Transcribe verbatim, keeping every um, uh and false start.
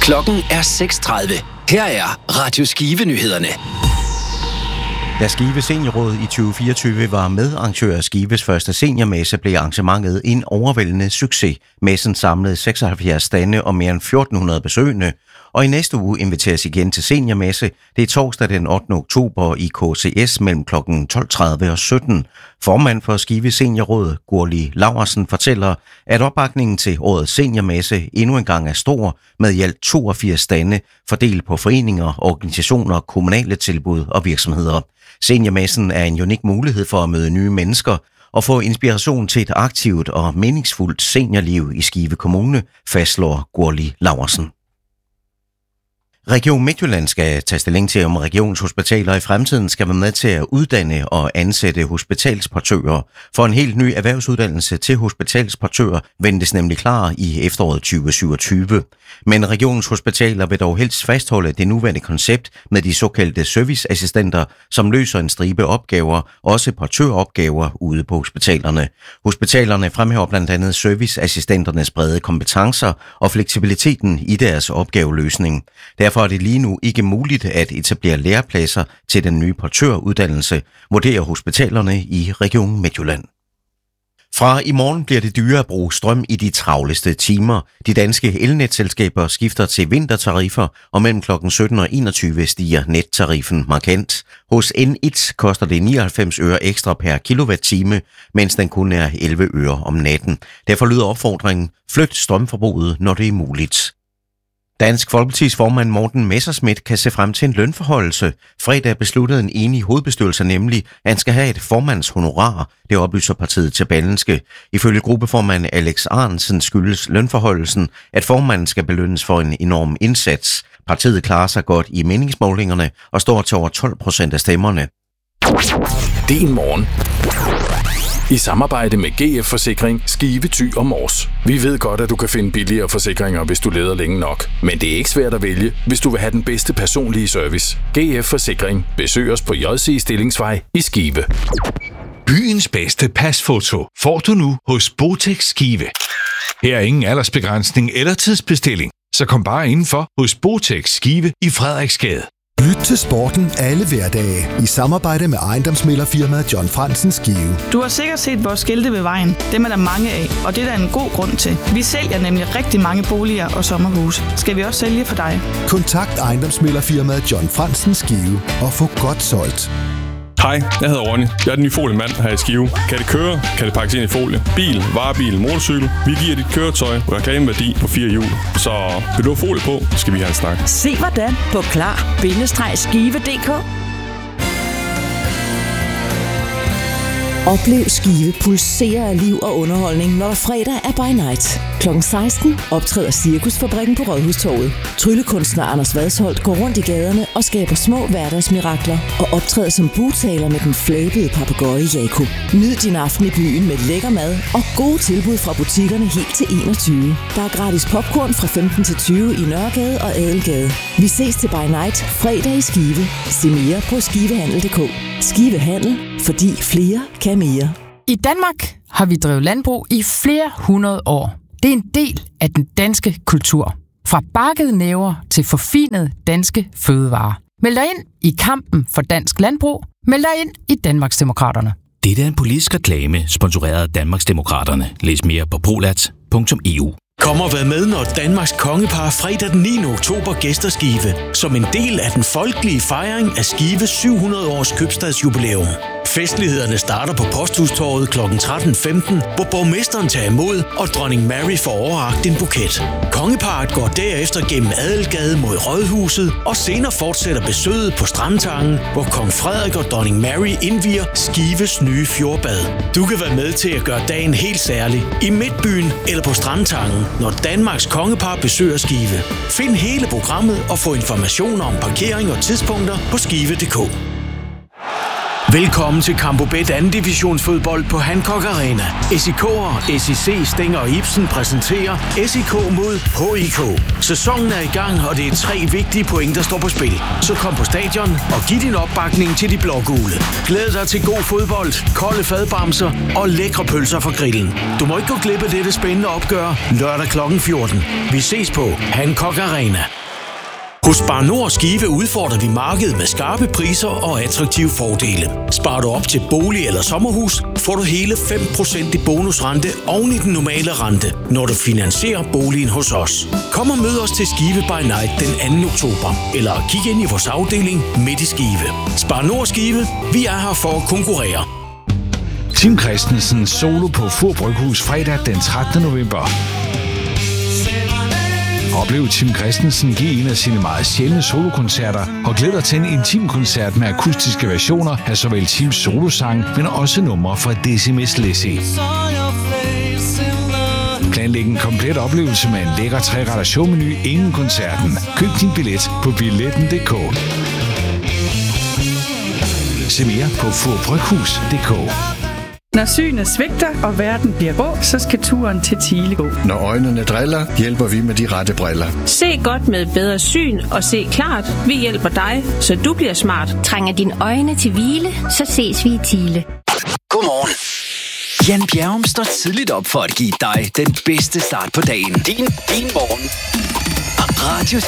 Klokken er seks tredive. Her er Radio Skive-nyhederne. Da Skive Seniorråd i tyve fireogtyve var medarrangør af Skives første seniormesse, blev arrangementet en overvældende succes. Messen samlede seksoghalvfjerds stande og mere end fjorten hundrede besøgende, og i næste uge inviteres igen til seniormesse. Det er torsdag den ottende oktober i K C S mellem klokken tolv tredive og sytten. Formand for Skive Seniorråd, Gurli Laursen, fortæller, at opbakningen til årets seniormesse endnu engang er stor, med i alt toogfirs stande fordelt på foreninger, organisationer, kommunale tilbud og virksomheder. Seniormessen er en unik mulighed for at møde nye mennesker og få inspiration til et aktivt og meningsfuldt seniorliv i Skive Kommune, fastslår Gurli Laursen. Region Midtjylland skal tage stilling til, om regionshospitaler i fremtiden skal være med til at uddanne og ansætte hospitalsportører. For en helt ny erhvervsuddannelse til hospitalsportører ventes nemlig klar i efteråret tyve syvogtyve. Men regionshospitaler vil dog helst fastholde det nuværende koncept med de såkaldte serviceassistenter, som løser en stribe opgaver, også portøropgaver ude på hospitalerne. Hospitalerne fremhæver blandt andet serviceassistenternes brede kompetencer og fleksibiliteten i deres opgaveløsning. Derfor er det lige nu ikke muligt at etablere lærepladser til den nye portøruddannelse, vurderer hospitalerne i Region Midtjylland. Fra i morgen bliver det dyrere at bruge strøm i de travleste timer. De danske elnetselskaber skifter til vintertariffer, og mellem klokken sytten og enogtyve stiger nettariffen markant. Hos N et koster det nioghalvfems øre ekstra per kilowatt-time, mens den kun er elleve øre om natten. Derfor lyder opfordringen: flyt strømforbruget, når det er muligt. Dansk Folkepartis formand Morten Messerschmidt kan se frem til en lønforhøjelse. Fredag besluttede en enig hovedbestyrelse nemlig, at han skal have et formandshonorar. Det oplyser partiet til Berlingske. Ifølge gruppeformand Alex Arnsen skyldes lønforhøjelsen, at formanden skal belønnes for en enorm indsats. Partiet klarer sig godt i meningsmålingerne og står til over tolv procent af stemmerne. Din morgen. I samarbejde med G F Forsikring, Skive, Thy og Mors. Vi ved godt, at du kan finde billigere forsikringer, hvis du leder længe nok. Men det er ikke svært at vælge, hvis du vil have den bedste personlige service. G F Forsikring. Besøg os på J C Stillingsvej i Skive. Byens bedste pasfoto får du nu hos Botex Skive. Her er ingen aldersbegrænsning eller tidsbestilling, så kom bare indenfor hos Botex Skive i Frederiksgade. Lyt til sporten alle hverdage i samarbejde med ejendomsmæglerfirmaet John Fransen Skive. Du har sikkert set vores skilte ved vejen. Dem er der mange af, og det er der en god grund til. Vi sælger nemlig rigtig mange boliger og sommerhuse. Skal vi også sælge for dig? Kontakt ejendomsmæglerfirmaet John Fransen Skive og få godt solgt. Hej, jeg hedder Ronny. Jeg er den nye foliemand her i Skive. Kan det køre? Kan det pakkes ind i folie? Bil, varebil, motorcykel. Vi giver dit køretøj og reklameværdi på fire hjul. Så vil du have folie på, skal vi have en snak. Se hvordan på klar bindestreg skive punktum d k. Oplev Skive pulsere af liv og underholdning, når der fredag er by night. klokken seksten optræder Cirkusfabrikken på Rådhustorvet. Tryllekunstner Anders Vadsholt går rundt i gaderne og skaber små hverdagsmirakler og optræder som bugtaler med den flabede papegøje Jakob. Nyd din aften i byen med lækker mad og gode tilbud fra butikkerne helt til enogtyve. Der er gratis popcorn fra femten til tyve i Nørregade og Adelgade. Vi ses til by night fredag i Skive. Se mere på skivehandel punktum d k. Skive Handel, fordi flere kan mere. I Danmark har vi drevet landbrug i flere hundrede år. Det er en del af den danske kultur. Fra bakkede næver til forfinede danske fødevarer. Meld dig ind i kampen for dansk landbrug. Meld dig ind i Danmarksdemokraterne. Dette er en politisk reklame, sponsoreret af Danmarksdemokraterne. Læs mere på prolat punktum e u. Kom og vær med, når Danmarks kongepar fredag den niende oktober gæster Skive, som en del af den folkelige fejring af Skives syv hundrede års købstadsjubilæum. Festlighederne starter på Posthustorvet klokken tretten femten, hvor borgmesteren tager imod, og dronning Mary får overrakt en buket. Kongeparret går derefter gennem Adelgade mod Rådhuset, og senere fortsætter besøget på Strandtangen, hvor kong Frederik og dronning Mary indvier Skives nye fjordbad. Du kan være med til at gøre dagen helt særlig i Midtbyen eller på Strandtangen, når Danmarks kongepar besøger Skive. Find hele programmet og få informationer om parkering og tidspunkter på skive punktum d k. Velkommen til Campobet anden divisionsfodbold på Hancock Arena. S I K'er, S I C, Stænger og Ibsen præsenterer S I K mod H I K. Sæsonen er i gang, og det er tre vigtige point, der står på spil. Så kom på stadion og giv din opbakning til de blågule. Glæd dig til god fodbold, kolde fadbamser og lækre pølser fra grillen. Du må ikke gå glip af dette spændende opgør lørdag klokken fjorten. Vi ses på Hancock Arena. Hos Spar Nord Skive udfordrer vi markedet med skarpe priser og attraktive fordele. Sparer du op til bolig eller sommerhus, får du hele fem procent i bonusrente oven i den normale rente, når du finansierer boligen hos os. Kom og mød os til Skive by Night den anden oktober, eller kig ind i vores afdeling midt i Skive. Spar Nord Skive, vi er her for at konkurrere. Tim Christensen solo på Fur Bryghus fredag den trettende november. Oplev Tim Christensen give en af sine meget sjældne solokoncerter og glæder til en intim koncert med akustiske versioner af såvel Tims solosang, men også numre fra Decimus Lizzy. Planlæg en komplet oplevelse med en lækker tre-retter showmenu inden koncerten. Køb din billet på billetten punktum d k. Se mere på fur bryghus punktum d k. Når synet svigter, og verden bliver grå, så skal turen til Thiele gå. Når øjnene driller, hjælper vi med de rette briller. Se godt med bedre syn og se klart. Vi hjælper dig, så du bliver smart. Trænger dine øjne til hvile, så ses vi i Thiele. Godmorgen. Jan Bjerrum står tidligt op for at give dig den bedste start på dagen. Din, din morgen. Radio